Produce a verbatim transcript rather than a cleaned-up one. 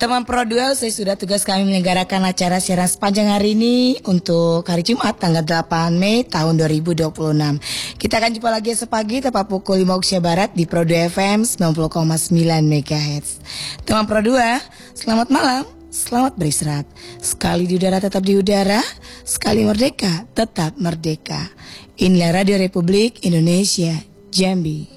Teman Pro dua, saya sudah tugas kami menyelenggarakan acara siaran sepanjang hari ini untuk hari Jumat tanggal delapan Mei tahun dua ribu dua puluh enam. Kita akan jumpa lagi esok pagi tepat pukul lima waktu Indonesia Barat di Pro dua F M sembilan puluh koma sembilan megahertz. Teman Pro dua, selamat malam, selamat beristirahat. Sekali di udara tetap di udara, sekali merdeka tetap merdeka. Inilah Radio Republik Indonesia, Jambi.